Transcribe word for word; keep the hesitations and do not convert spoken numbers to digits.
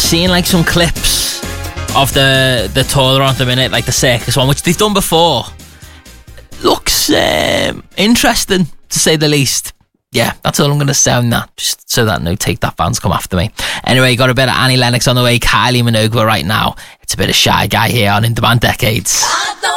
seeing like some clips of the the tour they're on at the minute, like the circus one, which they've done before. Looks um, interesting, to say the least. Yeah, that's all I'm going to say on that, just so that no Take That fans come after me. Anyway, got a bit of Annie Lennox on the way, Kylie Minogue right now. It's a bit of Shy Guy here on In Demand Decades.